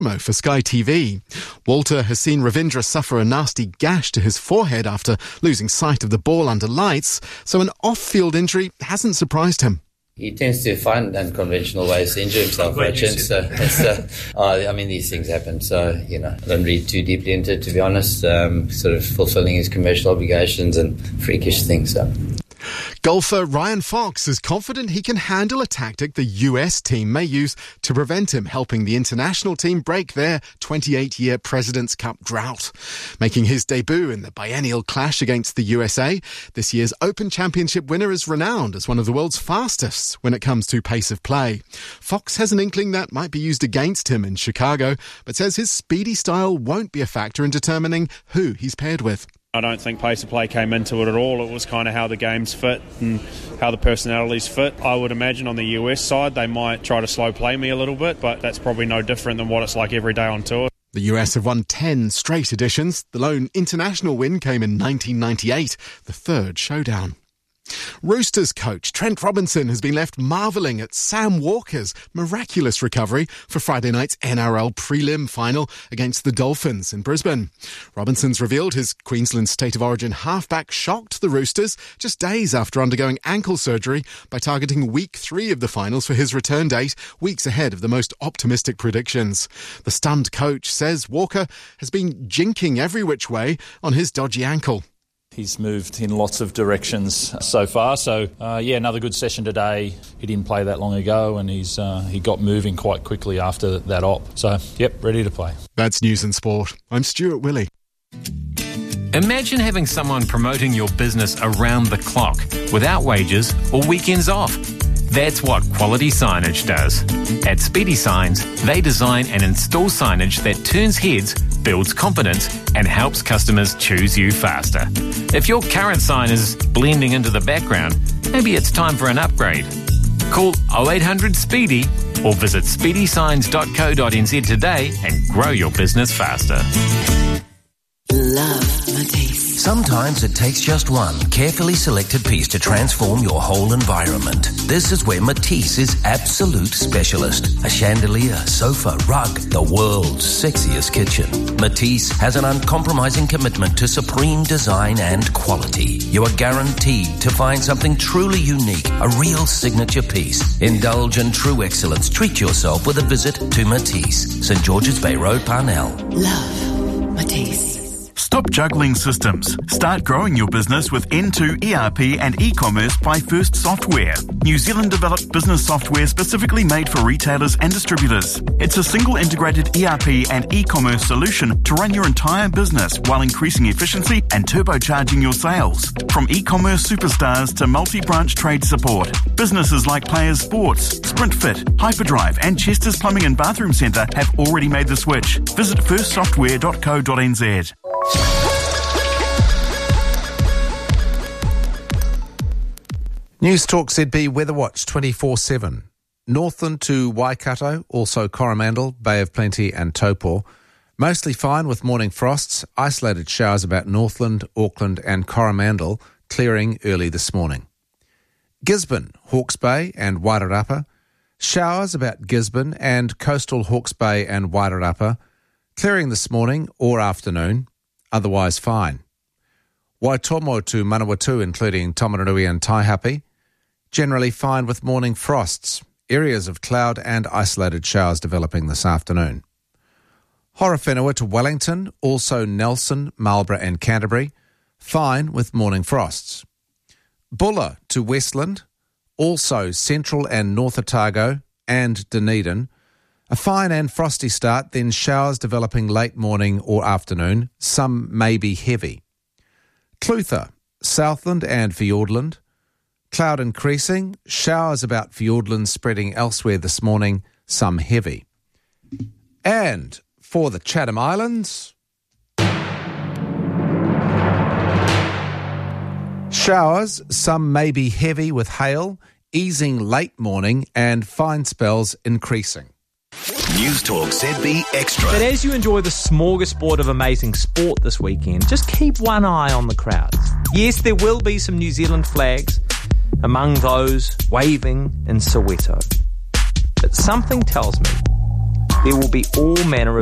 for Sky TV. Walter has seen Ravindra suffer a nasty gash to his forehead after losing sight of the ball under lights, so an off-field injury hasn't surprised him. He tends to find unconventional ways to injure himself, Richard. So, these things happen. So, I don't read too deeply into it, to be honest. Sort of fulfilling his commercial obligations and freakish things. So. Golfer Ryan Fox is confident he can handle a tactic the US team may use to prevent him helping the international team break their 28-year President's Cup drought. Making his debut in the biennial clash against the USA, this year's Open Championship winner is renowned as one of the world's fastest when it comes to pace of play. Fox has an inkling that might be used against him in Chicago, but says his speedy style won't be a factor in determining who he's paired with. I don't think pace of play came into it at all. It was kind of how the games fit and how the personalities fit. I would imagine on the US side they might try to slow play me a little bit, but that's probably no different than what it's like every day on tour. The US have won 10 straight editions. The lone international win came in 1998, the third showdown. Roosters coach Trent Robinson has been left marvelling at Sam Walker's miraculous recovery for Friday night's NRL prelim final against the Dolphins in Brisbane. Robinson's revealed his Queensland State of Origin halfback shocked the Roosters just days after undergoing ankle surgery by targeting week 3 of the finals for his return date, weeks ahead of the most optimistic predictions. The stunned coach says Walker has been jinking every which way on his dodgy ankle. He's moved in lots of directions so far, so another good session today. He didn't play that long ago and he got moving quite quickly after that op. So, ready to play. That's News and Sport. I'm Stuart Willey. Imagine having someone promoting your business around the clock without wages or weekends off. That's what Quality Signage does. At Speedy Signs, they design and install signage that turns heads, builds confidence, and helps customers choose you faster. If your current sign is blending into the background, maybe it's time for an upgrade. Call 0800 SPEEDY or visit speedysigns.co.nz today and grow your business faster. Love Matisse. Sometimes it takes just one carefully selected piece to transform your whole environment. This is where Matisse is absolute specialist. A chandelier, sofa, rug, the world's sexiest kitchen. Matisse has an uncompromising commitment to supreme design and quality. You are guaranteed to find something truly unique, a real signature piece. Indulge in true excellence. Treat yourself with a visit to Matisse, St. George's Bay Road, Parnell. Love Matisse. Stop juggling systems. Start growing your business with N2 ERP and e-commerce by First Software. New Zealand-developed business software specifically made for retailers and distributors. It's a single integrated ERP and e-commerce solution to run your entire business while increasing efficiency and turbocharging your sales. From e-commerce superstars to multi-branch trade support, businesses like Players Sports, SprintFit, Hyperdrive and Chester's Plumbing and Bathroom Centre have already made the switch. Visit firstsoftware.co.nz. News Talk ZB Weather Watch 24/7. Northland to Waikato, also Coromandel, Bay of Plenty and Taupo. Mostly fine with morning frosts. Isolated showers about Northland, Auckland and Coromandel, clearing early this morning. Gisborne, Hawke's Bay and Wairarapa. Showers about Gisborne and coastal Hawke's Bay and Wairarapa, clearing this morning or afternoon. Otherwise fine. Waitomo to Manawatu, including Tomarunui and Taihape, generally fine with morning frosts. Areas of cloud and isolated showers developing this afternoon. Horowhenua to Wellington, also Nelson, Marlborough and Canterbury, fine with morning frosts. Bulla to Westland, also Central and North Otago and Dunedin, a fine and frosty start, then showers developing late morning or afternoon. Some may be heavy. Clutha, Southland and Fiordland. Cloud increasing. Showers about Fiordland spreading elsewhere this morning. Some heavy. And for the Chatham Islands, showers, some may be heavy with hail, easing late morning and fine spells increasing. News Talk ZB Extra. But as you enjoy the smorgasbord of amazing sport this weekend, just keep one eye on the crowds. Yes, there will be some New Zealand flags among those waving in Soweto. But something tells me there will be all manner of